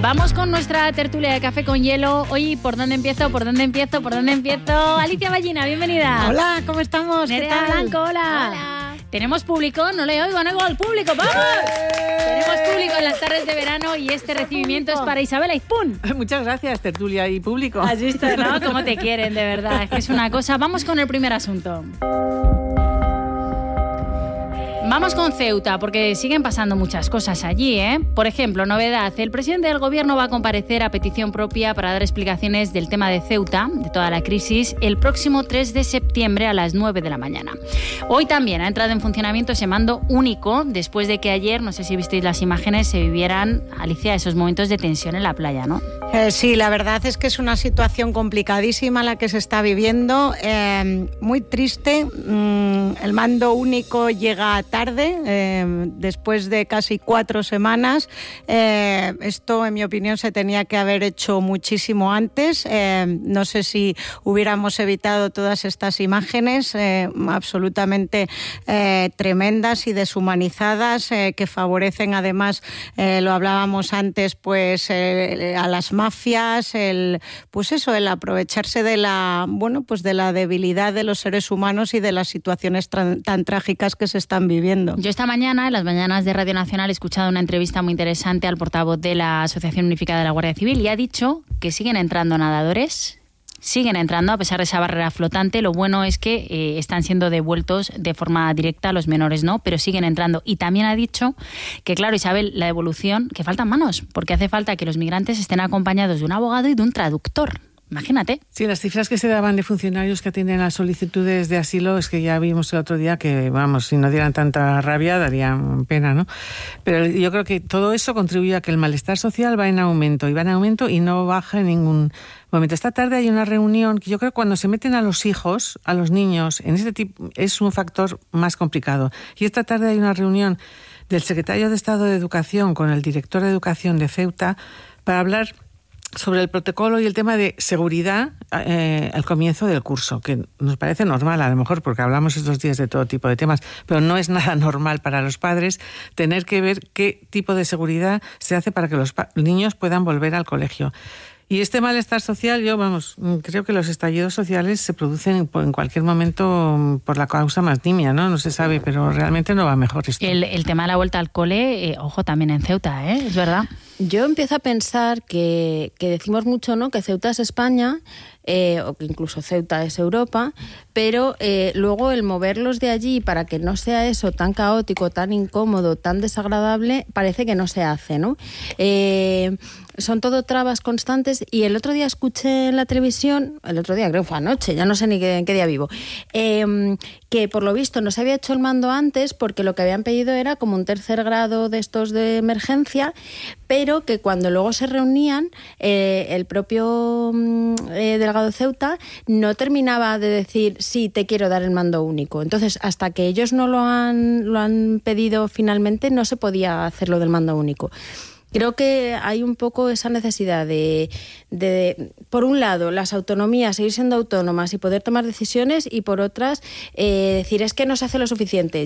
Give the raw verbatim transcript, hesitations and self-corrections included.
Vamos con nuestra tertulia de café con hielo. Oye, ¿por dónde empiezo? ¿Por dónde empiezo? ¿Por dónde empiezo? Alicia Ballina, bienvenida. Hola, ¿cómo estamos? Nerea Blanco, hola. Hola. Tenemos público, no le oigo, no oigo al público, ¡vamos! Tenemos público en las tardes de verano y este recibimiento es para Isabel Aizpún. Muchas gracias, tertulia y público. ¿Has visto, no? Cómo te quieren, de verdad. Es que es una cosa. Vamos con el primer asunto. Vamos con Ceuta, porque siguen pasando muchas cosas allí, ¿eh? Por ejemplo, novedad, el presidente del gobierno va a comparecer a petición propia para dar explicaciones del tema de Ceuta, de toda la crisis, el próximo tres de septiembre a las nueve de la mañana. Hoy también ha entrado en funcionamiento ese mando único, después de que ayer, no sé si visteis las imágenes, se vivieran, Alicia, esos momentos de tensión en la playa, ¿no? Eh, sí, la verdad es que es una situación complicadísima la que se está viviendo, eh, muy triste. Mm, el mando único llega a tarde, eh, después de casi cuatro semanas. Eh, esto, en mi opinión, se tenía que haber hecho muchísimo antes. Eh, no sé si hubiéramos evitado todas estas imágenes eh, absolutamente eh, tremendas y deshumanizadas, eh, que favorecen además, eh, lo hablábamos antes, pues eh, a las mafias, el, pues eso, el aprovecharse de la, bueno, pues de la debilidad de los seres humanos y de las situaciones tan, tan trágicas que se están viviendo. Yo esta mañana, en las mañanas de Radio Nacional, he escuchado una entrevista muy interesante al portavoz de la Asociación Unificada de la Guardia Civil y ha dicho que siguen entrando nadadores, siguen entrando a pesar de esa barrera flotante. Lo bueno es que eh, están siendo devueltos de forma directa, los menores no, pero siguen entrando. Y también ha dicho que, claro, Isabel, la devolución, que faltan manos, porque hace falta que los migrantes estén acompañados de un abogado y de un traductor. Imagínate. Sí, las cifras que se daban de funcionarios que atienden a solicitudes de asilo es que ya vimos el otro día que, vamos, si no dieran tanta rabia darían pena, ¿no? Pero yo creo que todo eso contribuye a que el malestar social va en aumento y va en aumento y no baja en ningún momento. Esta tarde hay una reunión que yo creo que cuando se meten a los hijos, a los niños, en este tipo es un factor más complicado. Y esta tarde hay una reunión del secretario de Estado de Educación con el director de Educación de Ceuta para hablar sobre el protocolo y el tema de seguridad eh, al comienzo del curso, que nos parece normal a lo mejor porque hablamos estos días de todo tipo de temas, pero no es nada normal para los padres tener que ver qué tipo de seguridad se hace para que los pa- niños puedan volver al colegio. Y este malestar social, yo, vamos, creo que los estallidos sociales se producen en cualquier momento por la causa más nimia, ¿no? No se sabe, pero realmente no va mejor esto. El, el tema de la vuelta al cole, eh, ojo, también en Ceuta, ¿eh? Es verdad. Yo empiezo a pensar que, que decimos mucho, ¿no?, que Ceuta es España, eh, o que incluso Ceuta es Europa, pero eh, luego el moverlos de allí para que no sea eso tan caótico, tan incómodo, tan desagradable, parece que no se hace, ¿no? Eh, son todo trabas constantes y el otro día escuché en la televisión, el otro día creo que fue anoche, ya no sé ni qué, en qué día vivo, eh, que por lo visto no se había hecho el mando antes porque lo que habían pedido era como un tercer grado de estos de emergencia, pero que cuando luego se reunían, eh, el propio eh, delegado de Ceuta no terminaba de decir sí, te quiero dar el mando único. Entonces, hasta que ellos no lo han, lo han pedido finalmente, no se podía hacer lo del mando único. Creo que hay un poco esa necesidad de, de, por un lado, las autonomías, seguir siendo autónomas y poder tomar decisiones, y por otras, eh, decir, es que no se hace lo suficiente.